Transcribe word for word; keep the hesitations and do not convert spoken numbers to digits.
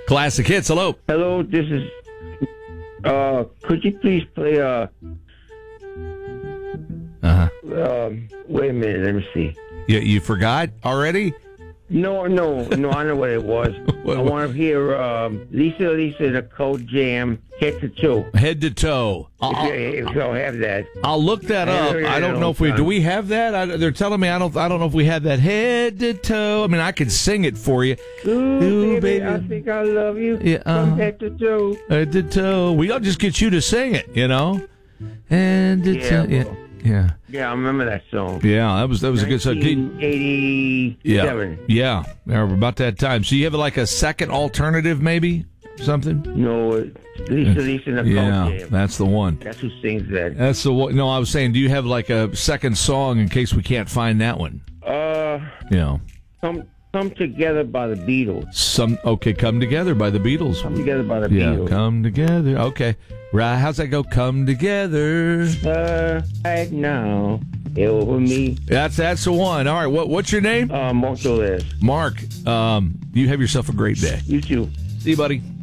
Classic Hits. Hello. Hello, this is. Uh, could you please play? Uh, Uh huh. um, wait a minute. Let me see. You, you forgot already? No, no, no. I know what it was. What- I want to hear um, Lisa, Lisa, the Cold Jam, Head to Toe. Head to toe. If you, I'll, if you don't have that, I'll look that I up. heard it I don't know all if we the do. time. We have that. I, they're telling me I don't. I don't know if we have that head to toe. I mean, I could sing it for you. Ooh, Ooh, baby, baby. I think I love you. Yeah, From uh-huh. head to toe. Head to toe. We don't just get you to sing it, you know. Head to Yeah, toe. Yeah, well. yeah, Yeah, I remember that song. yeah. That was that was a good song. Did- nineteen eighty-seven. Yeah, yeah. We're about that time. So you have like a second alternative, maybe something. No, it's Lisa, Lisa, and the Yeah, Cold Jam. that's the one. That's who sings that. That's the one. No, I was saying, do you have like a second song in case we can't find that one? Uh, You know, come, come together by the Beatles. some okay. Come Together by the Beatles. Come together by the Yeah, Beatles. come together. Okay, right. How's that go? Come together. Uh, right now, over me. That's that's the one. All right. What what's your name? Uh, Mark Dolez. Mark. Um, you have yourself a great day. You too. See you, buddy.